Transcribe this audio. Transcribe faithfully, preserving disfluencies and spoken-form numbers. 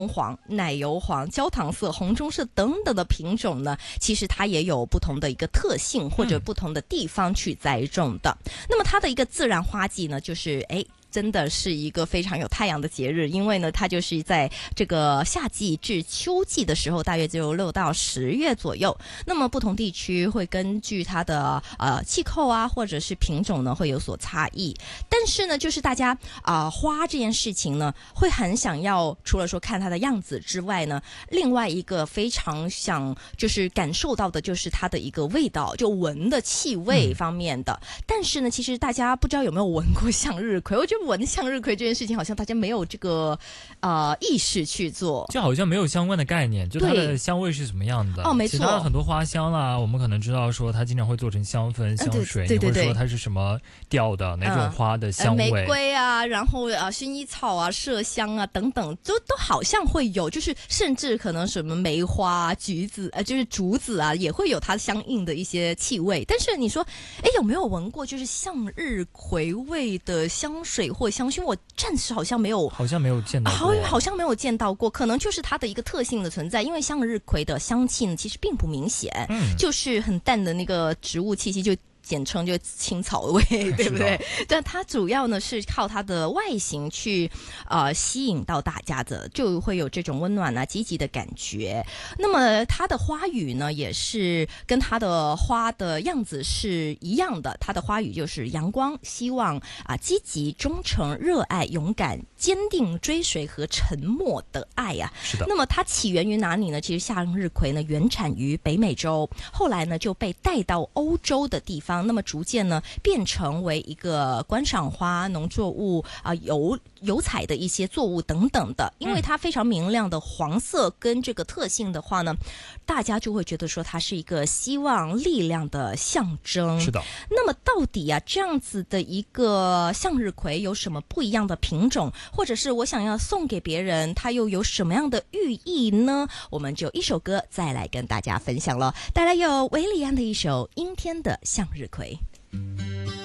黄、奶油黄、焦糖色、红棕色等等的品种呢，其实它也有不同的一个特性或者不同的地方去栽种的。嗯、那么它的一个自然花季呢，就是诶真的是一个非常有太阳的节日，因为呢，它就是在这个夏季至秋季的时候，大约就六到十月左右。那么不同地区会根据它的呃气候啊，或者是品种呢，会有所差异。但是呢，就是大家啊、呃、花这件事情呢，会很想要，除了说看它的样子之外呢，另外一个非常想就是感受到的就是它的一个味道，就闻的气味方面的。嗯、但是呢，其实大家不知道有没有闻过向日葵，我觉得闻向日葵这件事情好像大家没有这个呃意识去做， 就好像没有相关的概念，就它的香味是什么样的。 哦，没错， 其他的很多花香啦，我们可能知道说它经常会做成香氛、香水， 嗯、对对对对， 你会说它是什么调的，哪种花的香味？ 呃、玫瑰啊，然后啊薰衣草啊、麝香啊等等，都都好像会有，就是甚至可能什么梅花、橘子，呃，就是竹子啊，也会有它相应的一些气味。但是你说，哎，有没有闻过就是向日葵味的香水或香薰？我暂时好像没有， 好像没有见到过， 好好像没有见到过，可能就是它的一个特性的存在。因为向日葵的香气呢，其实并不明显，嗯，就是很淡的那个植物气息，就简称就青草味，对不对？但它主要呢是靠它的外形去呃吸引到大家的，就会有这种温暖啊、积极的感觉。那么它的花语呢，也是跟它的花的样子是一样的。它的花语就是阳光、希望啊、积极、忠诚、热爱、勇敢、坚定、追随和沉默的爱啊。 是的。 那么它起源于哪里呢？其实向日葵呢原产于北美洲，后来呢就被带到欧洲的地方。那么逐渐呢变成为一个观赏花、农作物啊、油油彩的一些作物等等的。因为它非常明亮的黄色跟这个特性的话呢，大家就会觉得说它是一个希望、力量的象征。 是的。 那么到底啊这样子的一个向日葵有什么不一样的品种，或者是我想要送给别人，它又有什么样的寓意呢？我们就一首歌再来跟大家分享了，带来有韦礼安的一首《阴天的向日葵》。